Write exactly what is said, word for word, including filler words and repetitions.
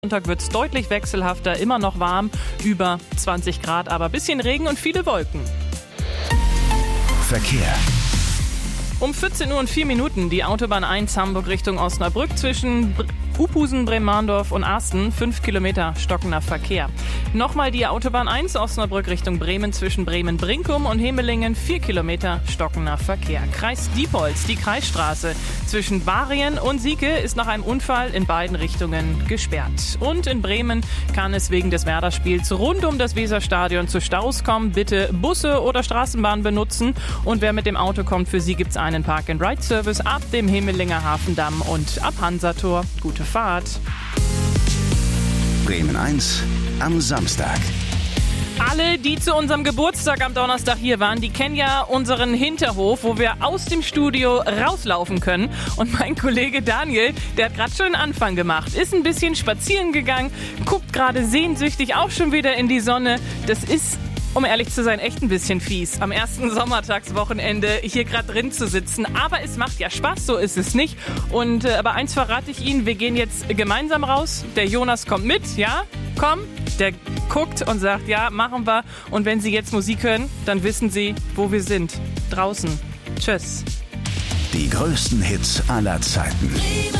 Sonntag wird es deutlich wechselhafter, immer noch warm, über zwanzig Grad, aber ein bisschen Regen und viele Wolken. Verkehr. Um vierzehn Uhr und vier Minuten die Autobahn eins Hamburg Richtung Osnabrück zwischen Uphusen, Bremandorf und Arsten, fünf Kilometer stockender Verkehr. Nochmal die Autobahn eins Osnabrück Richtung Bremen zwischen Bremen-Brinkum und Hemelingen, vier Kilometer stockender Verkehr. Kreis Diepholz, die Kreisstraße zwischen Varien und Sieke ist nach einem Unfall in beiden Richtungen gesperrt. Und in Bremen kann es wegen des Werder-Spiels rund um das Weserstadion zu Staus kommen. Bitte Busse oder Straßenbahn benutzen. Und wer mit dem Auto kommt, für Sie gibt es einen Park-and-Ride-Service ab dem Hemelinger Hafendamm und ab Hansator. Gute Fahrt. Bremen eins am Samstag. Alle, die zu unserem Geburtstag am Donnerstag hier waren, die kennen ja unseren Hinterhof, wo wir aus dem Studio rauslaufen können. Und mein Kollege Daniel, der hat gerade schon einen Anfang gemacht, ist ein bisschen spazieren gegangen, guckt gerade sehnsüchtig auch schon wieder in die Sonne. Das ist, um ehrlich zu sein, echt ein bisschen fies, am ersten Sommertagswochenende hier gerade drin zu sitzen. Aber es macht ja Spaß, so ist es nicht. Und äh, aber eins verrate ich Ihnen, wir gehen jetzt gemeinsam raus. Der Jonas kommt mit, ja? Komm, der guckt und sagt, ja, machen wir. Und wenn Sie jetzt Musik hören, dann wissen Sie, wo wir sind. Draußen. Tschüss. Die größten Hits aller Zeiten.